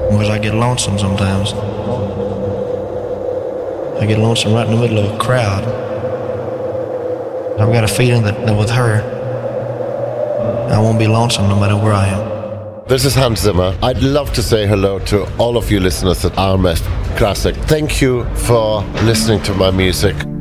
because I get lonesome sometimes. I get lonesome right in the middle of a crowd. I've got a feeling that with her, I won't be lonesome no matter where I am. This is Hans Zimmer. I'd love to say hello to all of you listeners at RMF Classic. Thank you for listening to my music.